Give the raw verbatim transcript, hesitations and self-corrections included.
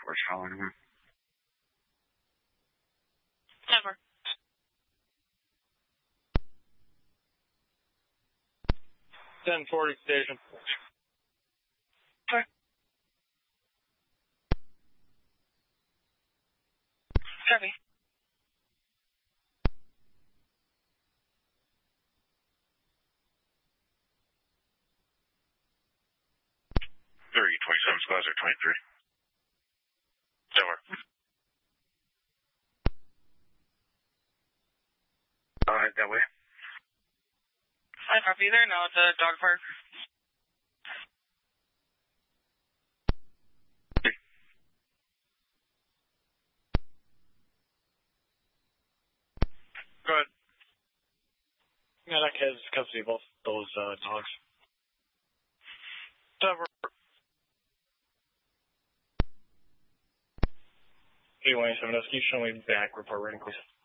horsepower anymore. Never. ten forty station. Okay. Copy. Three twenty-seven squads or twenty-three. Over. I'll head that way. I copy there. Now it's a dog park. Go ahead. Yeah, that has custody of both those uh, dogs. Trevor. eight one eight seven, can you show me back report rating, please?